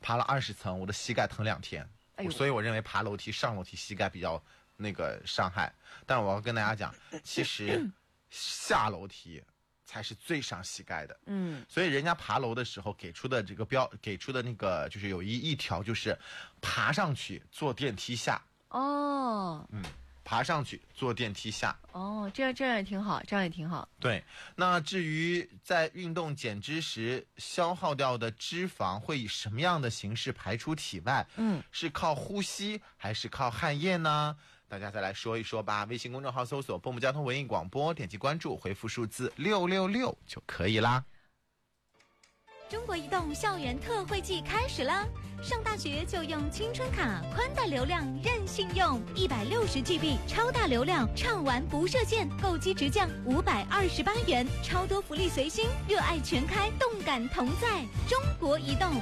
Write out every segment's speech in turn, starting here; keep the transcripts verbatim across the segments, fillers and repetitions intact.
爬了二十层，我的膝盖疼两天。哎、所以我认为爬楼梯、上楼梯膝盖比较那个伤害。但是我要跟大家讲，其实下楼梯才是最伤膝盖的。嗯，所以人家爬楼的时候给出的这个标，给出的那个就是有一一条，就是爬上去坐电梯下。 哦， 嗯。爬上去坐电梯下。 哦，这样这样也挺好，这样也挺好。 对，那至于在运动减脂时消耗掉的脂肪会以什么样的形式排出体外？嗯，是靠呼吸还是靠汗液呢？大家再来说一说吧。微信公众号搜索蹦蹦交通文艺广播，点击关注，回复数字六六六就可以啦。 中国移动校园特惠季开始啦！上大学就用青春卡，宽带流量任性用，一百六十 G B 超大流量，畅玩不设限，购机直降五百二十八元，超多福利随心，热爱全开，动感同在。中国移动。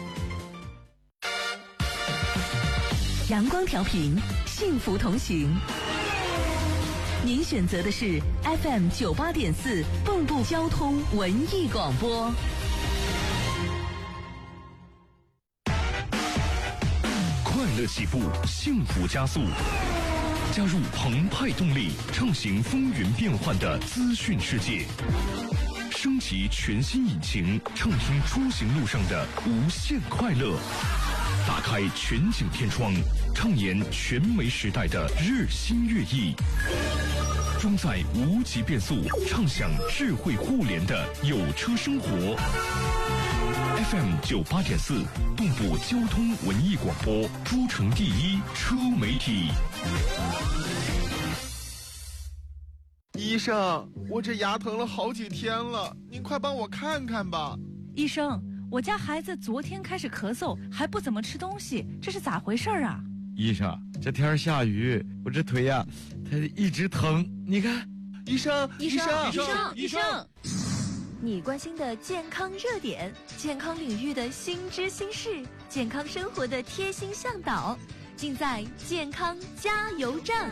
阳光调频，幸福同行。您选择的是 F M 九八点四蚌埠交通文艺广播。 快乐起步，幸福加速，加入澎湃动力，畅行风云变幻的资讯世界，升级全新引擎，畅听出行路上的无限快乐，打开全景天窗，畅言全媒时代的日新月异，装载无极变速，畅享智慧互联的有车生活。F M 九八点四，蚌埠交通文艺广播，诸城第一车媒体。 医生，我这牙疼了好几天了，您快帮我看看吧。 医生，我家孩子昨天开始咳嗽，还不怎么吃东西，这是咋回事啊？ 医生，这天下雨，我这腿呀、啊，它一直疼。你看， 医生， 医生， 医生， 医生。 你关心的健康热点，健康领域的新知新事，健康生活的贴心向导，尽在健康加油站。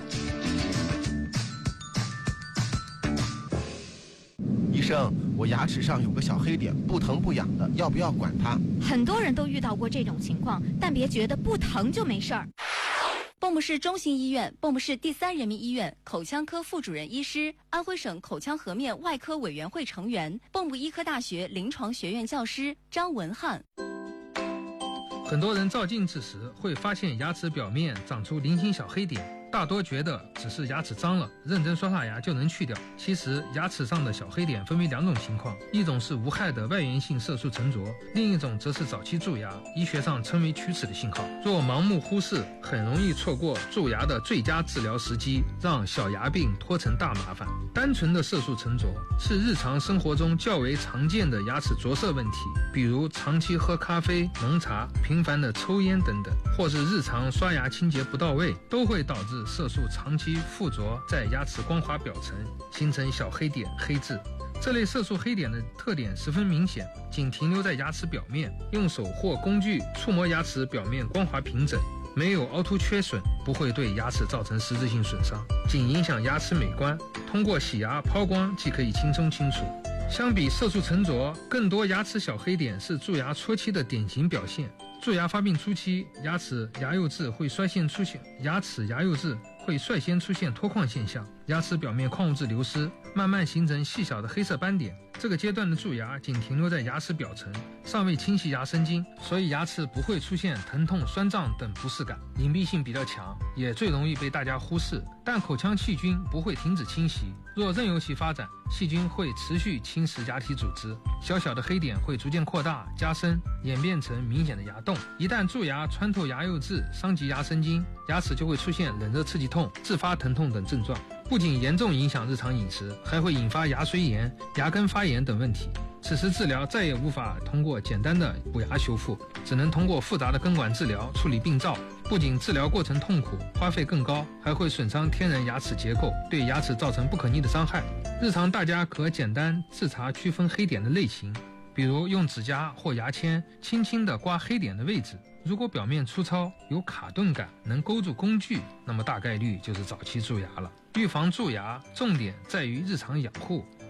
医生，我牙齿上有个小黑点，不疼不痒的，要不要管它？ 很多人都遇到过这种情况，但别觉得不疼就没事儿。 蚌埠市中心医院、蚌埠市第三人民医院口腔科副主任医师，安徽省口腔颌面外科委员会成员，蚌埠医科大学临床学院教师张文翰。 很多人照镜子时会发现牙齿表面长出零星小黑点，大多觉得只是牙齿脏了，认真刷刷牙就能去掉。其实牙齿上的小黑点分为两种情况，一种是无害的外源性色素沉着，另一种则是早期蛀牙，医学上称为龋齿的信号。若盲目忽视，很容易错过蛀牙的最佳治疗时机，让小牙病拖成大麻烦。单纯的色素沉着是日常生活中较为常见的牙齿着色问题，比如长期喝咖啡、浓茶、频繁的抽烟等等，或是日常刷牙清洁不到位，都会导致色素长期附着在牙齿光滑表层，形成小黑点、黑痣。这类色素黑点的特点十分明显，仅停留在牙齿表面，用手或工具触摸牙齿表面光滑平整，没有凹凸缺损，不会对牙齿造成实质性损伤，仅影响牙齿美观，通过洗牙抛光即可以轻松清除。相比色素沉着，更多牙齿小黑点是蛀牙初期的典型表现。蛀牙发病初期，牙齿牙釉质会率先出现，牙齿牙釉质会率先出现脱矿现象，牙齿表面矿物质流失，慢慢形成细小的黑色斑点。这个阶段的蛀牙仅停留在牙齿表层，尚未侵袭牙神经，所以牙齿不会出现疼痛、酸胀等不适感，隐蔽性比较强，也最容易被大家忽视。但口腔细菌不会停止侵袭，若任由其发展，细菌会持续侵蚀牙体组织，小小的黑点会逐渐扩大、加深，演变成明显的牙洞。一旦蛀牙穿透牙釉质，伤及牙神经，牙齿就会出现冷热刺激痛、自发疼痛等症状，不仅严重影响日常饮食，还会引发牙髓炎、牙根发炎等问题。此时治疗再也无法通过简单的补牙修复，只能通过复杂的根管治疗处理病灶，不仅治疗过程痛苦，花费更高，还会损伤天然牙齿结构，对牙齿造成不可逆的伤害。日常大家可简单自查区分黑点的类型，比如用指甲或牙签轻轻地刮黑点的位置，如果表面粗糙有卡顿感，能勾住工具，那么大概率就是早期蛀牙了。预防蛀牙重点在于日常养护，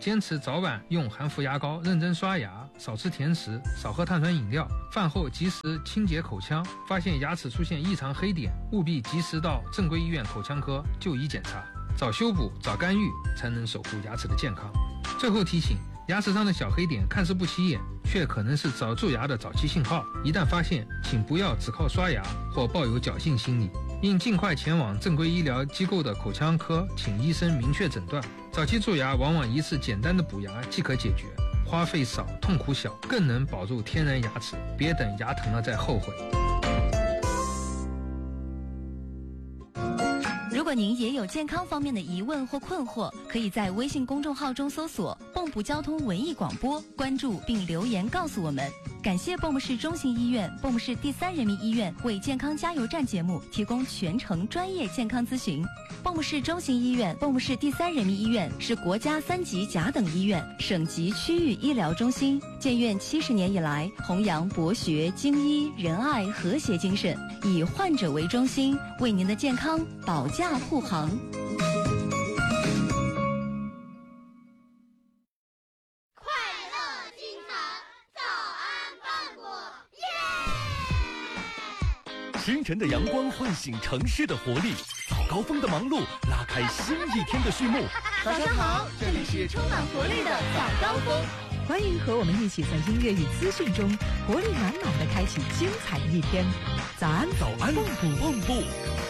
坚持早晚用含氟牙膏认真刷牙，少吃甜食，少喝碳酸饮料，饭后及时清洁口腔。发现牙齿出现异常黑点，务必及时到正规医院口腔科就医检查，早修补早干预，才能守护牙齿的健康。最后提醒，牙齿上的小黑点看似不起眼，却可能是早蛀牙的早期信号。一旦发现，请不要只靠刷牙或抱有侥幸心理，应尽快前往正规医疗机构的口腔科，请医生明确诊断。早期蛀牙往往一次简单的补牙即可解决，花费少，痛苦小，更能保住天然牙齿。别等牙疼了再后悔。 如果您也有健康方面的疑问或困惑，可以在微信公众号中搜索蚌埠交通文艺广播，关注并留言告诉我们。感谢蚌埠市中心医院、蚌埠市第三人民医院为健康加油站节目提供全程专业健康咨询。蚌埠市中心医院、蚌埠市第三人民医院是国家三级甲等医院、省级区域医疗中心，建院七十年以来，弘扬博学、精医、仁爱、和谐精神，以患者为中心，为您的健康保驾护航。 清晨的阳光唤醒城市的活力，早高峰的忙碌拉开新一天的序幕。 早上好，这里是充满活力的早高峰， 欢迎和我们一起在音乐与资讯中活力满满的开启精彩的一天。早安， 早安，蚌埠蚌埠。